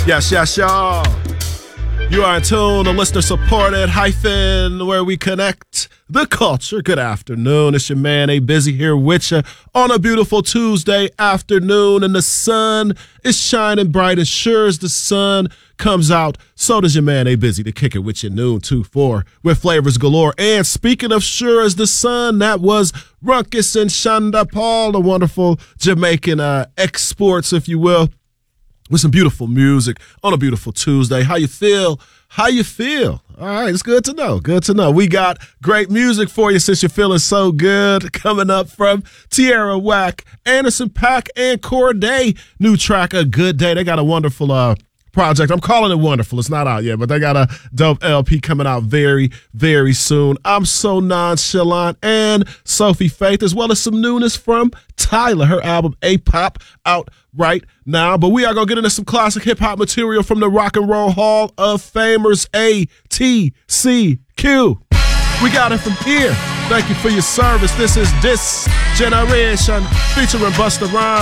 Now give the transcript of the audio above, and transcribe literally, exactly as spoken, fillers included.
Yes, yes, y'all. You are in tune to listener supported hyphen where we connect the culture. Good afternoon. It's your man A Busy here with you on a beautiful Tuesday afternoon, and the sun is shining bright. And sure as the sun comes out, so does your man A Busy to kick it with you noon two four with flavors galore. And speaking of sure as the sun, that was Ruckus and Shonda Paul, the wonderful Jamaican uh, exports, if you will, with some beautiful music on a beautiful Tuesday. How you feel? How you feel? All right, it's good to know. Good to know. We got great music for you since you're feeling so good. Coming up from Tierra Whack, Anderson .Paak, and Cordae. New track, A Good Day. They got a wonderful uh, project. I'm calling it wonderful. It's not out yet, but they got a dope L P coming out very, very soon. I'm So Nonchalant and Sophie Faith, as well as some newness from Tyler. Her album A-Pop out right now. But we are going to get into some classic hip-hop material from the Rock and Roll Hall of Famers, A T C Q. We got it from here. Thank you for your service. This is This Generation featuring Busta Rhymes.